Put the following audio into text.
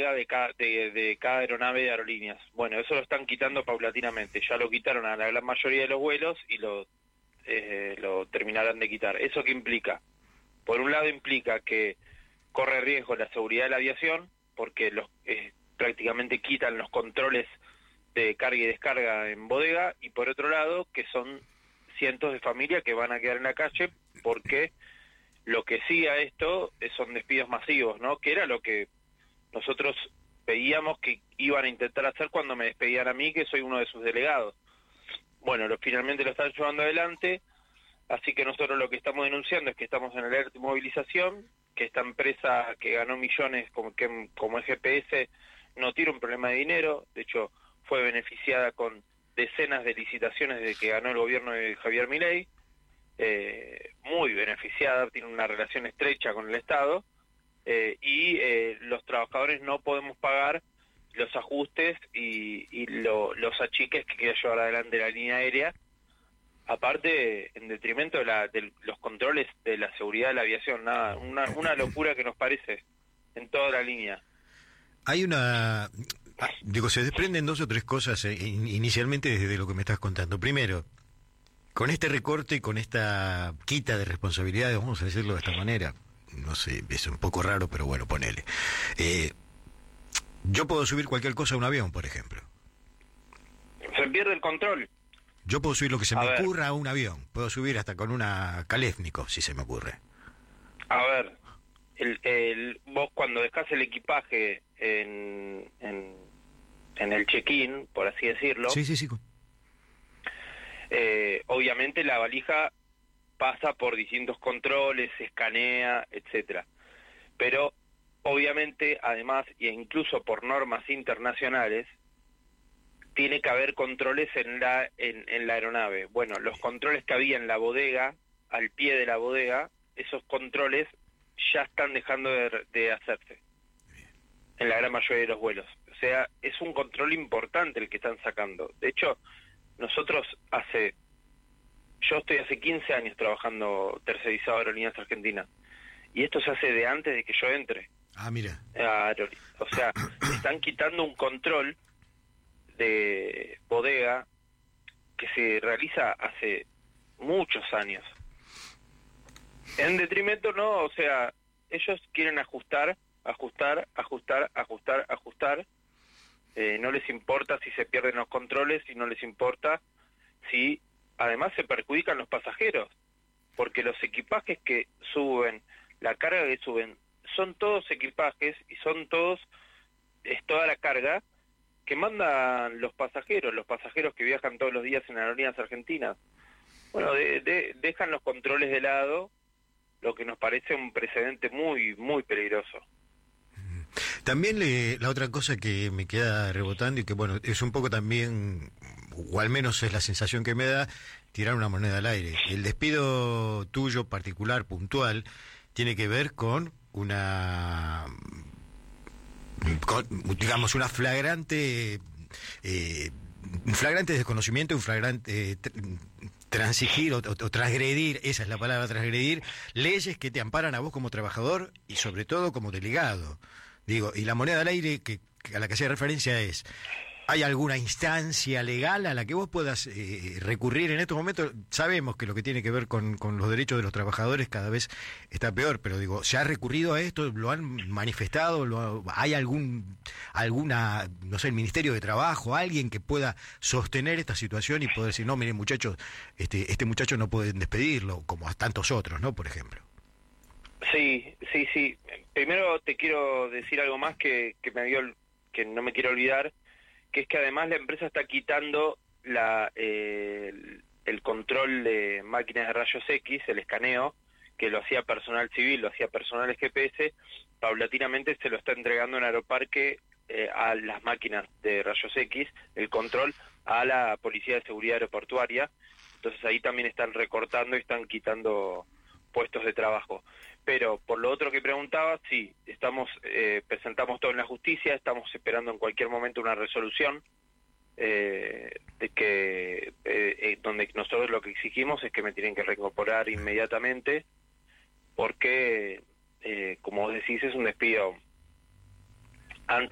de cada aeronave de aerolíneas. Bueno, eso lo están quitando paulatinamente. Ya lo quitaron a la gran mayoría de los vuelos y lo terminarán de quitar. ¿Eso qué implica? Por un lado implica que corre riesgo la seguridad de la aviación, porque prácticamente quitan los controles de carga y descarga en bodega, y por otro lado que son cientos de familias que van a quedar en la calle, porque lo que sigue a esto son despidos masivos, ¿no? Que era lo que nosotros veíamos que iban a intentar hacer cuando me despedían a mí, que soy uno de sus delegados. Bueno, finalmente lo están llevando adelante, así que nosotros lo que estamos denunciando es que estamos en alerta y movilización, que esta empresa que ganó millones como es GPS no tiene un problema de dinero, de hecho fue beneficiada con decenas de licitaciones desde que ganó el gobierno de Javier Milei, muy beneficiada, tiene una relación estrecha con el Estado, y los trabajadores no podemos pagar los ajustes y los achiques que quiera llevar adelante la línea aérea, aparte en detrimento de los controles de la seguridad de la aviación. Nada, una locura que nos parece en toda la línea. Hay se desprenden dos o tres cosas inicialmente desde lo que me estás contando. Primero, con este recorte, con esta quita de responsabilidades, vamos a decirlo de esta manera, no sé, es un poco raro, pero bueno, ponele. Yo puedo subir cualquier cosa a un avión, por ejemplo. Se pierde el control. Yo puedo subir lo que se me ocurra a un avión. Puedo subir hasta con una Kalashnikov, si se me ocurre. A ver, vos cuando dejás el equipaje en el check-in, por así decirlo... Sí. Obviamente la valija pasa por distintos controles, se escanea, etcétera. Pero obviamente, además, e incluso por normas internacionales, tiene que haber controles en la aeronave. Bueno, los controles que había en la bodega, al pie de la bodega, esos controles ya están dejando de hacerse en la gran mayoría de los vuelos. O sea, es un control importante el que están sacando. De hecho, nosotros yo estoy hace 15 años trabajando tercerizado Aerolíneas Argentinas, y esto se hace de antes de que yo entre. Ah, mira. O sea, están quitando un control de bodega que se realiza hace muchos años. En detrimento, no, o sea, ellos quieren ajustar, no les importa si se pierden los controles, y no les importa si además se perjudican los pasajeros, porque los equipajes que suben, la carga que suben, son todos equipajes y es toda la carga que mandan los pasajeros que viajan todos los días en Aerolíneas Argentinas. Bueno, dejan los controles de lado, lo que nos parece un precedente muy, muy peligroso. También la otra cosa que me queda rebotando y que bueno, es un poco también, o al menos es la sensación que me da, tirar una moneda al aire. El despido tuyo particular, puntual, tiene que ver con digamos, un flagrante desconocimiento, un flagrante transigir o transgredir, esa es la palabra, transgredir leyes que te amparan a vos como trabajador y sobre todo como delegado. Digo, y la moneda al aire a la que hacía referencia es, ¿hay alguna instancia legal a la que vos puedas recurrir en estos momentos? Sabemos que lo que tiene que ver con los derechos de los trabajadores cada vez está peor, pero digo, ¿se ha recurrido a esto? ¿Lo han manifestado? ¿Hay alguna, no sé, el Ministerio de Trabajo, alguien que pueda sostener esta situación y poder decir, no, miren muchachos, este muchacho no pueden despedirlo, como a tantos otros, ¿no? Por ejemplo. Sí. Primero te quiero decir algo más que no me quiero olvidar, que es que además la empresa está quitando el control de máquinas de rayos X, el escaneo, que lo hacía personal civil, lo hacía personal GPS, paulatinamente se lo está entregando en Aeroparque a las máquinas de rayos X, el control a la Policía de Seguridad Aeroportuaria. Entonces ahí también están recortando y están quitando puestos de trabajo. Pero por lo otro que preguntaba, sí, presentamos todo en la justicia, estamos esperando en cualquier momento una resolución donde nosotros lo que exigimos es que me tienen que reincorporar inmediatamente, porque como vos decís, es un despido